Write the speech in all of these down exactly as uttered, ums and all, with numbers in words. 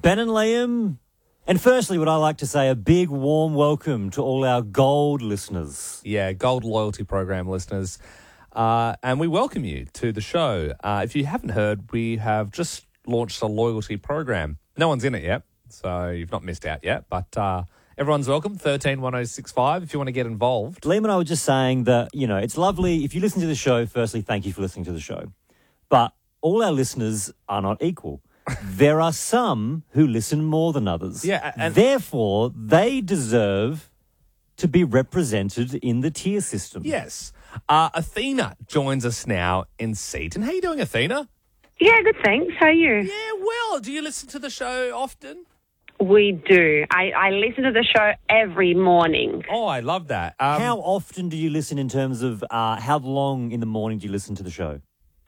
Ben and Liam. And firstly, would I like to say a big warm welcome to all our Gold listeners. Yeah, Gold Loyalty Program listeners. Uh, and we welcome you to the show. Uh, if you haven't heard, we have just launched a loyalty program. No one's in it yet, so you've not missed out yet. But uh, everyone's welcome, one three one oh six five, if you want to get involved. Liam and I were just saying that, you know, it's lovely. If you listen to the show, firstly, thank you for listening to the show. But all our listeners are not equal. There are some who listen more than others. Yeah, and therefore, they deserve to be represented in the tier system. Yes. Uh, Athena joins us now in Seaton. How are you doing, Athena? Yeah, good, thanks. How are you? Yeah, well, do you listen to the show often? We do. I, I listen to the show every morning. Oh, I love that. Um, How often do you listen in terms of uh, how long in the morning do you listen to the show?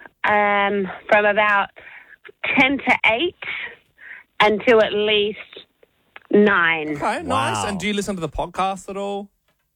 Um, from about ten to eight until at least nine. Okay, nice. Wow. And do you listen to the podcast at all?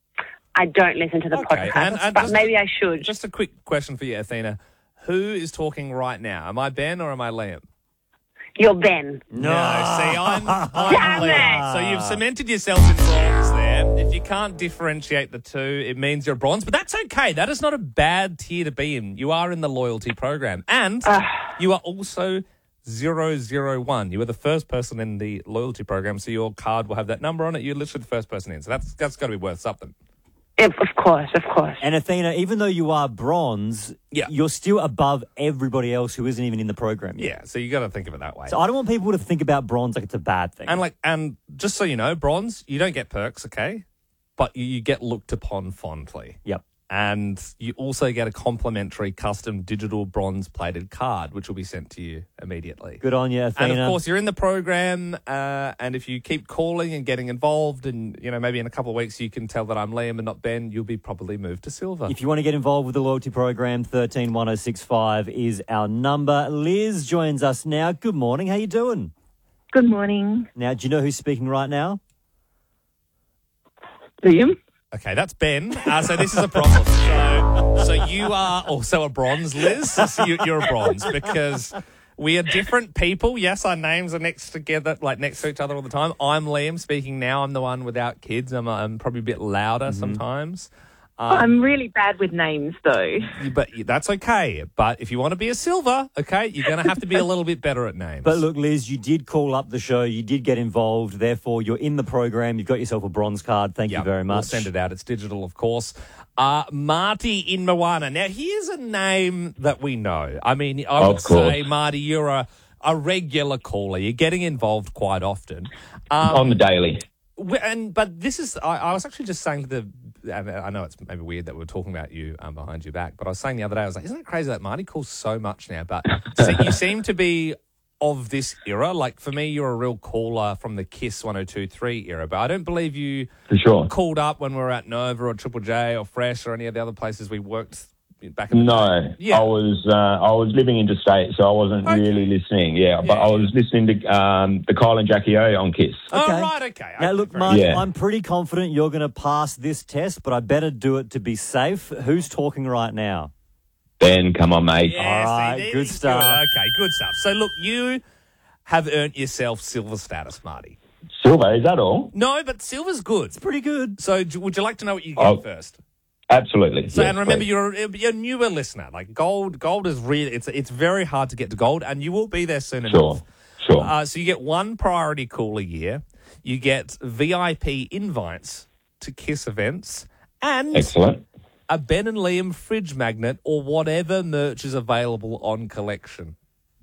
I don't listen to the Okay, podcast, and- and but just- maybe I should. Just a quick question for you, Athena. Who is talking right now? Am I Ben or am I Liam? You're Ben. No, see, I'm, I'm Damn Liam. it. So you've cemented yourself in bronze there. If you can't differentiate the two, it means you're bronze. But that's okay. That is not a bad tier to be in. You are in the loyalty program. And you are also zero zero one. You were the first person in the loyalty program, so your card will have that number on it. You're literally the first person in. So that's that's got to be worth something. Of of course, of course. And Athena, even though you are bronze, Yeah. you're still above everybody else who isn't even in the program yet. Yeah, so you got to think of it that way. So I don't want people to think about bronze like it's a bad thing. And like, and just so you know, bronze, you don't get perks, okay? But you, you get looked upon fondly. Yep. And you also get a complimentary custom digital bronze plated card, which will be sent to you immediately. Good on you, Athena. And of course, you're in the program, uh, and if you keep calling and getting involved, and you know maybe in a couple of weeks you can tell that I'm Liam and not Ben, you'll be probably moved to silver. If you want to get involved with the loyalty program, one three one oh six five is our number. Liz joins us now. Good morning. How you doing? Good morning. Now, do you know who's speaking right now? Liam? Okay, that's Ben. Uh, so this is a problem. So, so you are also a bronze, Liz. So you, you're a bronze because we are different people. Yes, our names are next together, like next to each other all the time. I'm Liam speaking now. I'm the one without kids. I'm, I'm probably a bit louder Mm-hmm. sometimes. I'm really bad with names, though. But that's okay. But if you want to be a silver, okay, you're going to have to be a little bit better at names. But look, Liz, you did call up the show. You did get involved. Therefore, you're in the program. You've got yourself a bronze card. Thank Yep, you very much. We'll send it out. It's digital, of course. Uh, Marty in Moana. Now, here's a name that we know. I mean, I would Of course. say, Marty, you're a, a regular caller. You're getting involved quite often. Um, on the daily. we- and But this is, I, I was actually just saying to the, and I know it's maybe weird that we're talking about you um, behind your back, but I was saying the other day, I was like, isn't it crazy that Marty calls so much now? But see, you seem to be of this era. Like, for me, you're a real caller from the KISS one oh two three era, but I don't believe you For sure. called up when we were at Nova or Triple J or Fresh or any of the other places we worked back in the No, day. Yeah. I was uh, I was living interstate, so I wasn't Okay. really listening. Yeah, but Yeah, I yeah. was listening to um, the Kyle and Jackie O on Kiss. Oh, Okay. right, okay. Now, Okay, look, very Mark, Yeah. I'm pretty confident you're going to pass this test, but I better do it to be safe. Who's talking right now? Ben, come on, mate. Yeah, All right, see, good there's stuff. Okay, good stuff. So, look, you have earned yourself silver status, Marty. Silver, is that all? No, but silver's good. Pretty good. So, d- would you like to know what you get Oh, first? Absolutely. So, Yes, and remember, please. you're a, you're a newer listener. Like gold, gold is really it's it's very hard to get to gold, and you will be there soon Sure, enough. sure. Uh, so you get one priority call a year. You get V I P invites to KISS events, and Excellent. a Ben and Liam fridge magnet or whatever merch is available on collection.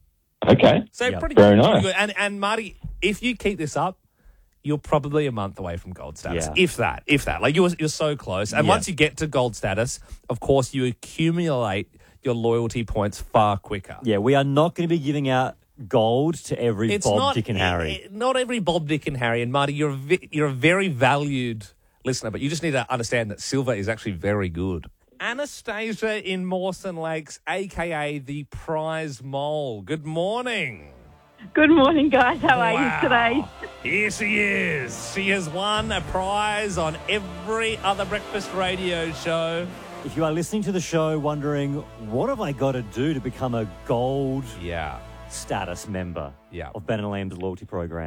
Okay. So Yep. pretty, Very pretty nice. good. And and Marty, if you keep this up, you're probably a month away from gold status. Yeah. If that, if that. Like you're you're so close. And Yeah. once you get to gold status, of course you accumulate your loyalty points far quicker. Yeah, we are not going to be giving out gold to every It's Bob, not Dick and Harry. eh, Not every Bob, Dick and Harry. And Marty, you're a vi- you're a very valued listener, but you just need to understand that silver is actually very good. Anastasia in Mawson Lakes, a k a the prize mole. Good morning. Good morning, guys. How are Wow. you today? Here she is. She has won a prize on every other breakfast radio show. If you are listening to the show wondering, what have I got to do to become a gold Yeah, status member yeah. of Ben and Liam's loyalty program?